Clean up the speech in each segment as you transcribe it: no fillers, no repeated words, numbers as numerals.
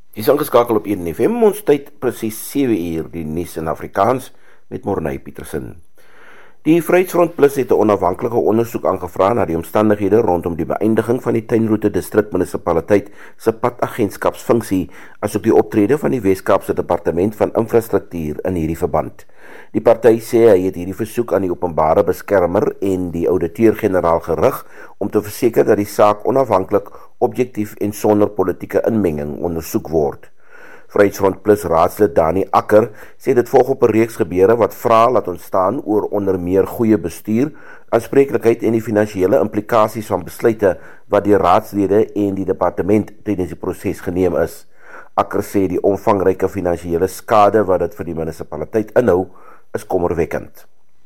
Dis ingeskakel op 1 FM, ons tyd presies 7 uur, die nuus in Afrikaans met Morney Petersen. Die Vryheidsfront Plus het 'n onafhanklike ondersoek aangevra na die omstandighede rondom die beëindiging van die Tuinroete distrikmunisipaliteit se padagentskapsfunksie, asook die optrede van die Wes-Kaapse Departement van Infrastruktuur in hierdie verband. Die party sê hy het hierdie versoek aan die openbare beskermer en die ouditeur-generaal gerig om te verseker dat die saak onafhanklik, objektief en sonder politieke inmenging ondersoek word. Vryheidsfront Plus raadslid Dani Akker sê dit volg op 'n reeks gebeure wat vrae laat ontstaan oor onder meer goeie bestuur, aanspreeklikheid en die finansiële implikasies van besluite wat deur raadslede en die departement tydens die proses geneem is. Akker sê die omvangryke finansiële skade wat dit vir die munisipaliteit inhou, is kommerwekkend.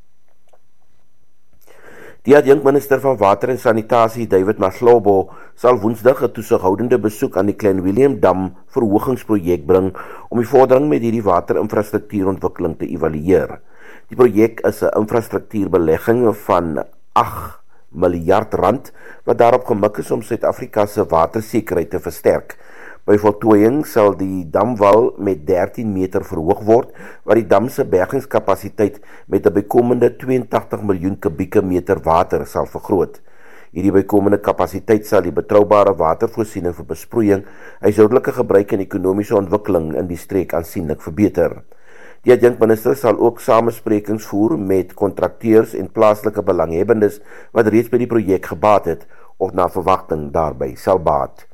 Die adjunkminister van Water en Sanitasie, David Maslobo, sal Woensdag 'n toesighoudende besoek aan die Klein Willem Dam verhogingsprojek bring om die vordering met hierdie waterinfrastruktuurontwikkeling te evalueer. Die projek is 'n infrastruktuurbelegging van 8 miljard rand wat daarop gemik is om Suid-Afrika se watersekerheid te versterk. By voltooiing sal die damwal met 13 meter verhoog word, wat die dam se bergingskapasiteit met 'n bykomende 82 miljoen kubieke meter water sal vergroot. Hierdie bykomende kapasiteit sal die betroubare watervoorsiening vir besproeiing, huishoudelike gebruik en ekonomiese ontwikkeling in die streek aansienlik verbeter. Die adjunkminister sal ook samesprekings voer met kontrakteurs en plaaslike belanghebbendes wat reeds by die projek gebaat het of na verwagting daarby sal baat.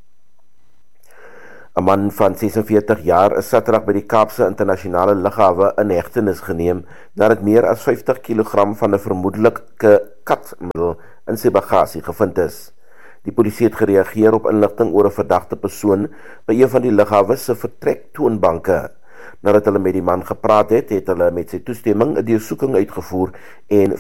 'n man van 46 jaar is Saterdag by die Kaapse internasionale lughawe in hegtenis geneem nadat meer as 50 kg van 'n vermoedelike katmiddel in sy bagasie gevind is. Die polisie het gereageer op inligting oor 'n verdagte persoon by een van die lughawe se vertrektoonbanke. Nadat hulle met die man gepraat het, het hulle met sy toestemming 'n deursoeking uitgevoer en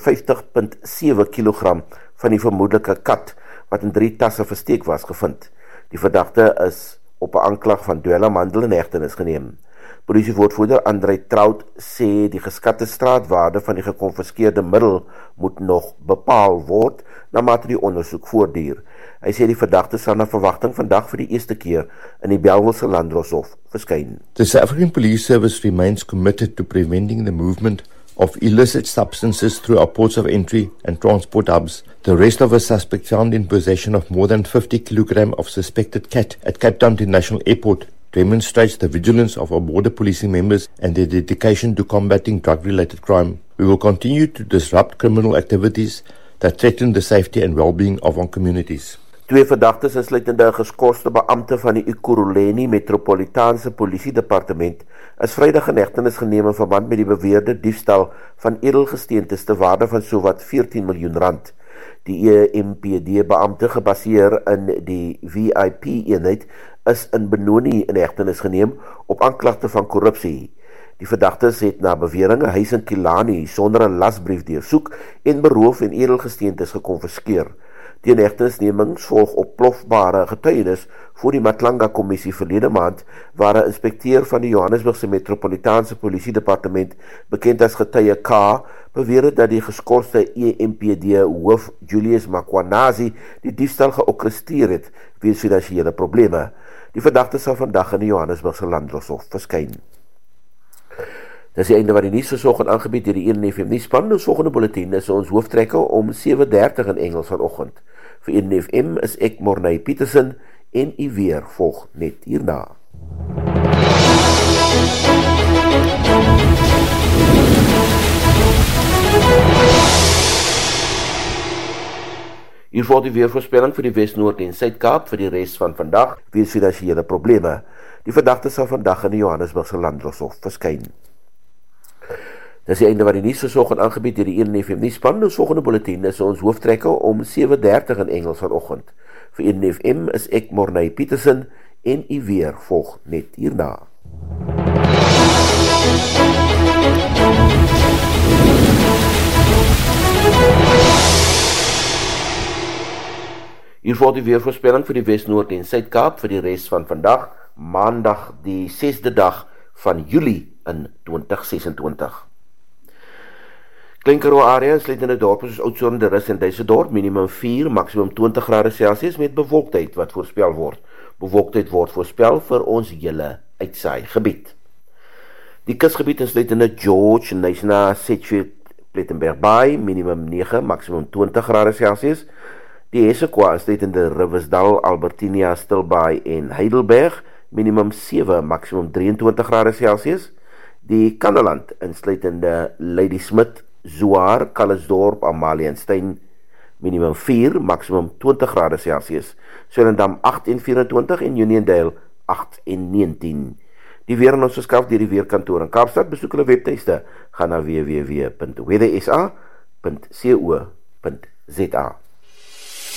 50,7 kg van die vermoedelike kat wat in 3 tasse versteek was gevind. Die verdagte is op 'n aanklag van dwelmhandel in hegtenis geneem. Polisiewoordvoerder Andrei Trout sê die geskatte straatwaarde van die gekonfiskeerde middel moet nog bepaal word naarmate die ondersoek voortduur. Hy sê die verdagte sal na verwagting vandag vir die eerste keer in die Bellville Landdroshof verskyn. The South African Police Service remains committed to preventing the movement of illicit substances through our ports of entry and transport hubs. The arrest of a suspect found in possession of more than 50 kg of suspected cat at Cape Town International Airport demonstrates the vigilance of our border policing members and their dedication to combating drug-related crime. We will continue to disrupt criminal activities that threaten the safety and well-being of our communities. 2 verdagtes insluitende 'n geskorste beampte van die Ekurhuleni Metropolitaanse Polisiedepartement is Vrydag in hegtenis geneem in verband met die beweerde diefstal van edelgesteentes te waarde van sowat 14 miljoen rand. Die EMPD-beampte gebaseer in die VIP-eenheid is in Benoni in hegtenis geneem op aanklagte van korrupsie. Die verdagtes het na bewering 'n huis in Killarney sonder 'n lasbrief deursoek en beroof en edelgesteentes gekonfiskeer. Die inhegtenisnemings volg op plofbare getuienis voor die Matlanga-kommissie verlede maand, waar 'n inspekteur van die Johannesburgse Metropolitaanse Polisiedepartement, bekend as getuie K, beweer het dat die geskorste EMPD-hoof Julius Makwanazi die diefstal georkestreer het weens finansiële probleme. Die verdagte sal vandag in die Johannesburgse Landdroshof verskyn. Dis die einde van die nuus vanoggend aangebied deur die 1 FM nuusspan. Ons volgende bulletin is ons hooftrekker om 7:30 in Engels vanoggend. Vir 1 FM is ek Morney Petersen en u weer volg net hierna. Hier volg die weervoorspelling vir die Wes-Noord en Suid-Kaap vir die res van vandag weens finansiële probleme. Die verdagte sal vandag in die Johannesburgse Landdroshof verskyn. Dis die einde van die nuus vanoggend aangebied deur die 1 FM nuusspan. Ons volgende bulletin is ons hooftrekker om 7:30 in Engels vanoggend. Vir 1 FM is ek Morney Petersen en u weer volg net hierna. Hier volg die weervoorspelling vir die Wes-Noord en Suid-Kaap vir die res van vandag, Maandag die 6de dag van Julie in 2026. Klein Karoo area insluitende dorpe soos Oudtshoorn, De Rus en Duisendorp, minimum 4, maksimum 20 grade Celsius met bewolktheid wat voorspel word. Bewolktheid word voorspel vir ons hele uitsaai gebied. Die kusgebied insluitende George, Nyasa, Sedgwick, Plettenberg Bay, minimum 9, maksimum 20 grade Celsius. Die Hessequa insluitende Riversdal, Albertinia, Stilbaai en Heidelberg, minimum 7, maksimum 23 grade Celsius. Die Kannaland insluitende Ladysmith, Zoar, Calisdorp, Amalienstein, minimum 4, maksimum 20 grade Celsius. Swellendam 8 en 24 en Uniondale 8 en 19. Die weer in ons verskaf deur die Weerkantoor in Kaapstad. Besoek hulle webtuiste, gaan na www.weathersa.co.za.